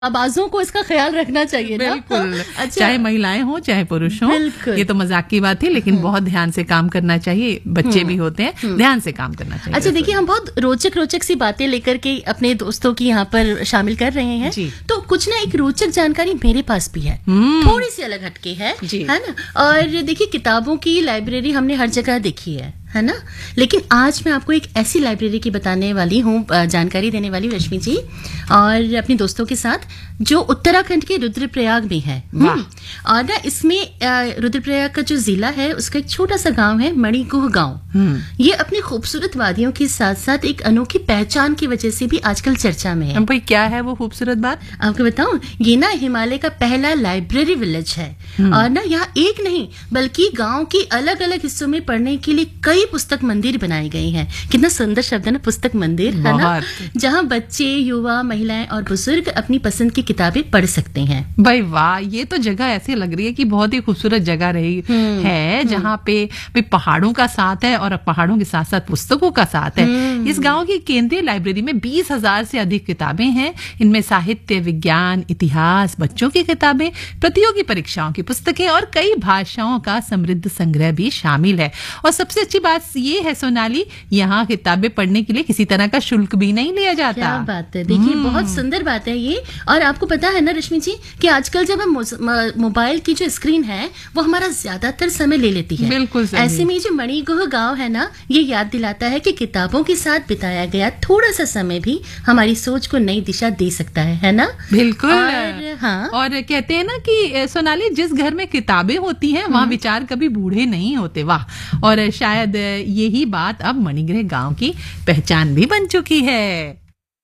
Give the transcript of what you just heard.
आवाजों को इसका ख्याल रखना चाहिए ना। बिल्कुल। अच्छा, चाहे महिलाएं हों चाहे पुरुष हों, ये तो मजाक की बात थी, लेकिन बहुत ध्यान से काम करना चाहिए। बच्चे भी होते हैं, ध्यान से काम करना चाहिए। अच्छा देखिए, हम बहुत रोचक सी बातें लेकर के अपने दोस्तों की यहाँ पर शामिल कर रहे हैं जी। तो कुछ ना एक रोचक जानकारी मेरे पास भी है, थोड़ी सी अलग हटके है ना। और देखिए, किताबों की लाइब्रेरी हमने हर जगह देखी है ना, लेकिन आज मैं आपको एक ऐसी लाइब्रेरी की बताने वाली हूँ, जानकारी देने वाली रश्मि जी, और अपने दोस्तों के साथ, जो उत्तराखंड के रुद्रप्रयाग में है। और ना इसमें रुद्रप्रयाग का जो जिला है उसका एक छोटा सा गांव है, मणिगुह गांव। ये अपनी खूबसूरत वादियों के साथ साथ एक अनोखी पहचान की वजह से भी आजकल चर्चा में है। भाई क्या है वो खूबसूरत बात, आपको बताऊं? ये ना हिमालय का पहला लाइब्रेरी विलेज है। और ना यहाँ एक नहीं बल्कि गांव के अलग अलग हिस्सों में पढ़ने के लिए कई पुस्तक मंदिर बनाए गए हैं। कितना सुंदर शब्द है ना, पुस्तक मंदिर, है ना, जहाँ बच्चे, युवा, महिलाएं और बुजुर्ग अपनी पसंद की किताबें पढ़ सकते हैं। भाई वाह, ये तो जगह ऐसी लग रही है कि बहुत ही खूबसूरत जगह रही है, जहाँ पे पहाड़ों का साथ है और पहाड़ों के साथ साथ पुस्तकों का साथ है। इस गांव की केंद्रीय लाइब्रेरी में 20,000 से अधिक किताबें हैं। इनमें साहित्य, विज्ञान, इतिहास, बच्चों की किताबें, प्रतियोगी परीक्षाओं की पुस्तकें और कई भाषाओं का समृद्ध संग्रह भी शामिल है। और सबसे अच्छी बात ये है सोनाली, यहाँ किताबें पढ़ने के लिए किसी तरह का शुल्क भी नहीं लिया जाता। क्या बात है, देखिए बहुत सुंदर बात है ये। और आपको पता है ना रश्मि जी कि आजकल जब हम मोबाइल की जो स्क्रीन है वो हमारा ज्यादातर समय ले लेती है। बिल्कुल सही। ऐसे में जो मणिगुह गांव है ना, ये याद दिलाता है कि किताबों के साथ बिताया गया थोड़ा सा समय भी हमारी सोच को नई दिशा दे सकता है ना। बिल्कुल। और कहते हैं ना कि सोनाली, जिस घर में किताबें होती हैं वहाँ विचार कभी बूढ़े नहीं होते। वाह। और शायद यही बात अब मणिगृह गांव की पहचान भी बन चुकी है।